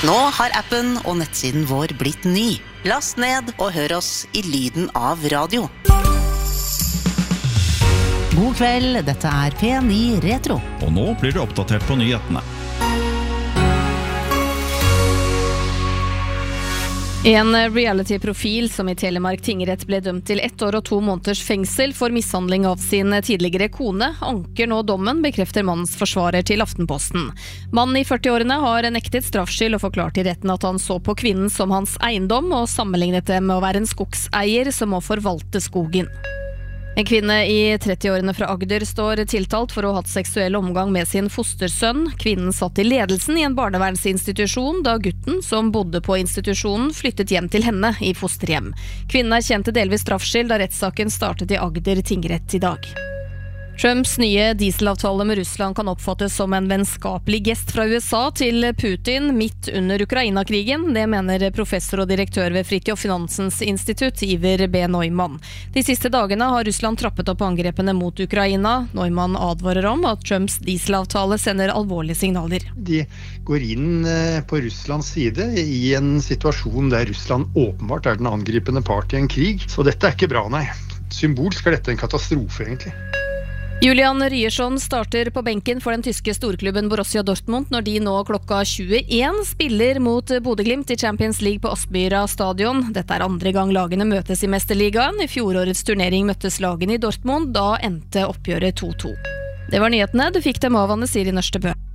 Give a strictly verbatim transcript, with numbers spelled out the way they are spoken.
Nå har appen og nettsiden vår blitt ny. Last ned og hør oss i lyden av radio. God kveld, dette er P ni Retro. Og nå blir du oppdatert på nyhetene. En reality-profil som i Telemark tingrett ble dømt til ett år og to måneders fengsel for mishandling av sin tidligere kone, anker nå dommen, bekrefter mannens forsvarer til Aftenposten. Mannen i førti-årene har nektet straffskyld og forklart i retten at han så på kvinnen som hans eiendom og sammenlignet det med å være en skogseier som må forvalte skogen. En kvinne i tretti-årene fra Agder står tiltalt for å ha hatt seksuell omgang med sin fostersønn. Kvinnen satt i ledelsen i en barnevernsinstitusjon da gutten som bodde på institusjonen flyttet hjem til henne i fosterhjem. Kvinnen er kjent til delvis straffskyld da rettssaken startet i Agder tingrett i dag. Trumps nye dieselavtale med Russland kan oppfattes som en vennskapelig gest fra U S A til Putin midt under Ukraina-krigen. Det mener professor og direktør ved Fridtjof Nansens institutt, Iver B. Neumann. De siste dagene har Russland trappet opp angrepene mot Ukraina. Neumann advarer om at Trumps dieselavtale sender alvorlige signaler. De går inn på Russlands side i en situasjon der Russland åpenbart er den angripende part i en krig. Så dette er ikke bra, nei. Symbolsk er dette en katastrofe, egentlig. Julian Ryerson starter på benken for den tyske storklubben Borussia Dortmund når de nå klokka tjueen spiller mot Bodø/Glimt i Champions League på Aspmyra stadion. Dette er andre gang lagene møtes i Mesterligaen. I fjorårets turnering møttes lagene i Dortmund, da endte oppgjøret to to. Det var nyhetene, du fikk dem av Anne Siri Nørstebø.